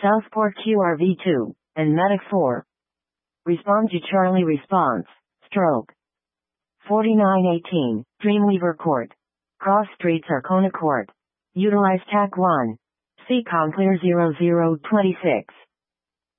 Southport QRV2, and Medic 4. Respond to Charlie response, stroke. 4918, Dreamweaver Court. Cross Streets Arcona Court. Utilize TAC 1. CCOM Clear 0026.